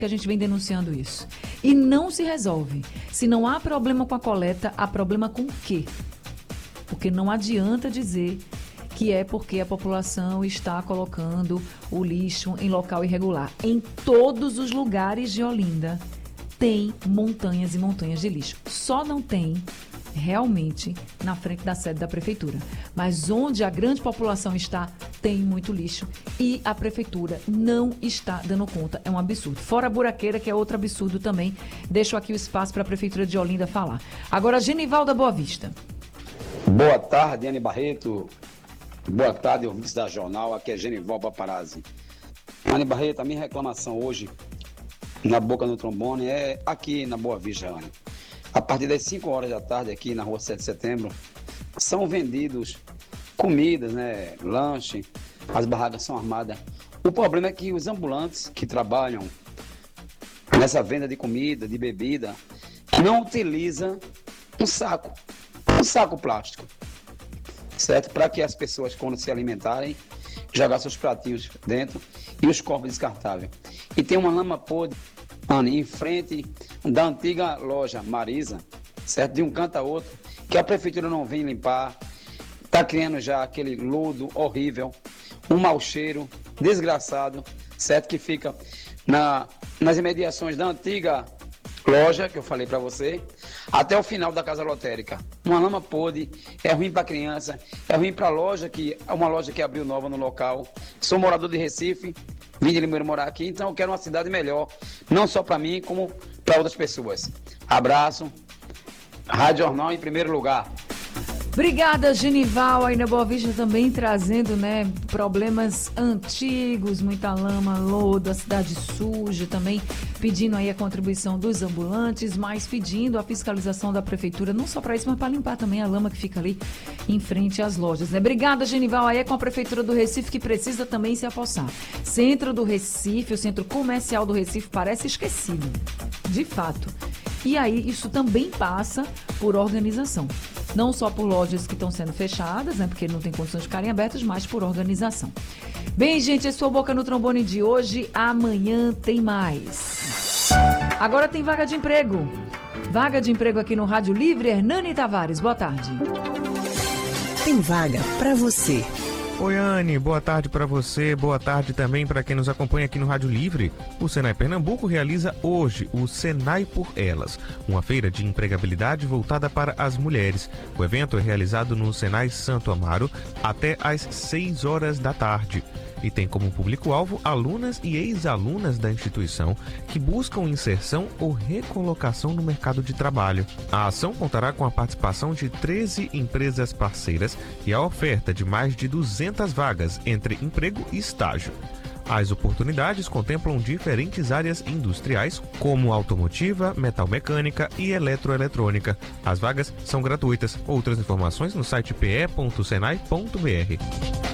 que a gente vem denunciando isso. E não se resolve. Se não há problema com a coleta, há problema com o quê? Porque não adianta dizer que é porque a população está colocando o lixo em local irregular. Em todos os lugares de Olinda tem montanhas e montanhas de lixo. Só não tem realmente na frente da sede da prefeitura. Mas onde a grande população está, tem muito lixo e a prefeitura não está dando conta. É um absurdo. Fora a buraqueira, que é outro absurdo também. Deixo aqui o espaço para a prefeitura de Olinda falar. Agora, Genivalda Boa Vista. Boa tarde, Anne Barreto. Boa tarde, ouvintes da Jornal. Aqui é Genival Paparazzi. Anne Barreto, a minha reclamação hoje na Boca do Trombone é aqui na Boa Vista, Anne. A partir das 5 horas da tarde, aqui na rua 7 de setembro, são vendidos comidas, né, lanche, as barracas são armadas. O problema é que os ambulantes que trabalham nessa venda de comida, de bebida, não utilizam um saco plástico, certo? Para que as pessoas, quando se alimentarem, jogar seus pratinhos dentro e os copos descartáveis. E tem uma lama podre, Anne, em frente da antiga loja Marisa, certo? De um canto a outro, que a prefeitura não vem limpar, está criando já aquele lodo horrível, um mau cheiro desgraçado, certo? Que fica nas imediações da antiga loja, que eu falei para você, até o final da casa lotérica. Uma lama podre, é ruim para a criança, é ruim para a loja, que é uma loja que abriu nova no local. Sou morador de Recife, vim de Limeira morar aqui, então eu quero uma cidade melhor, não só para mim, como para outras pessoas. Abraço. Rádio Jornal em primeiro lugar. Obrigada, Genival, aí na Boa Vista também trazendo, né, problemas antigos, muita lama, lodo, a cidade suja também, pedindo aí a contribuição dos ambulantes, mas pedindo a fiscalização da prefeitura, não só para isso, mas para limpar também a lama que fica ali em frente às lojas, né? Obrigada, Genival, aí é com a prefeitura do Recife que precisa também se apossar. Centro do Recife, o centro comercial do Recife parece esquecido, de fato. E aí isso também passa por organização. Não só por lojas que estão sendo fechadas, né, porque não tem condições de ficarem abertas, mas por organização. Bem, gente, esse foi o Boca no Trombone de hoje. Amanhã tem mais. Agora tem vaga de emprego. Vaga de emprego aqui no Rádio Livre. Hernani Tavares, boa tarde. Tem vaga para você. Oi, Anne, boa tarde para você, boa tarde também para quem nos acompanha aqui no Rádio Livre. O Senai Pernambuco realiza hoje o Senai por Elas, uma feira de empregabilidade voltada para as mulheres. O evento é realizado no Senai Santo Amaro até às 6 horas da tarde. E tem como público-alvo alunas e ex-alunas da instituição que buscam inserção ou recolocação no mercado de trabalho. A ação contará com a participação de 13 empresas parceiras e a oferta de mais de 200 vagas entre emprego e estágio. As oportunidades contemplam diferentes áreas industriais, como automotiva, metalmecânica e eletroeletrônica. As vagas são gratuitas. Outras informações no site pe.senai.br.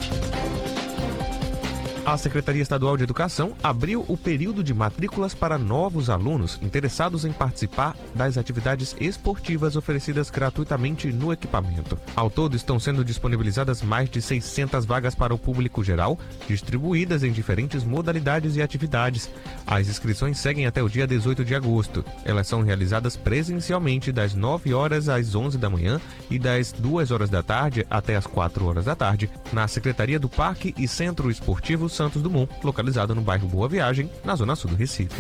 A Secretaria Estadual de Educação abriu o período de matrículas para novos alunos interessados em participar das atividades esportivas oferecidas gratuitamente no equipamento. Ao todo, estão sendo disponibilizadas mais de 600 vagas para o público geral, distribuídas em diferentes modalidades e atividades. As inscrições seguem até o dia 18 de agosto. Elas são realizadas presencialmente das 9 horas às 11 da manhã e das 2 horas da tarde até as 4 horas da tarde, na Secretaria do Parque e Centro Esportivo Santos Dumont, localizado no bairro Boa Viagem, na zona sul do Recife.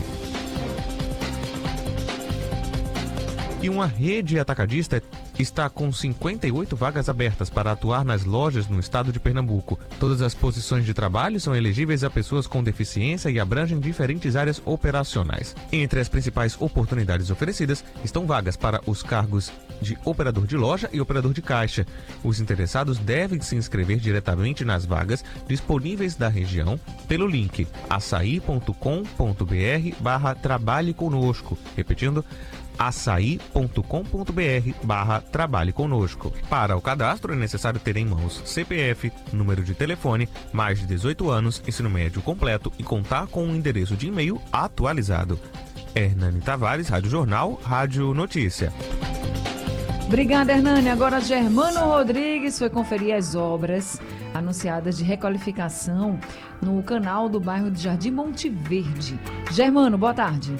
E uma rede atacadista está com 58 vagas abertas para atuar nas lojas no estado de Pernambuco. Todas as posições de trabalho são elegíveis a pessoas com deficiência e abrangem diferentes áreas operacionais. Entre as principais oportunidades oferecidas estão vagas para os cargos de operador de loja e operador de caixa. Os interessados devem se inscrever diretamente nas vagas disponíveis da região pelo link açaí.com.br/trabalhe conosco. Repetindo, açaí.com.br/trabalhe conosco. Para o cadastro é necessário ter em mãos CPF, número de telefone, mais de 18 anos, ensino médio completo e contar com um endereço de e-mail atualizado. Hernani Tavares, Rádio Jornal, Rádio Notícia. Obrigada, Hernani. Agora, Germano Rodrigues foi conferir as obras anunciadas de requalificação no canal do bairro de Jardim Monte Verde. Germano, boa tarde.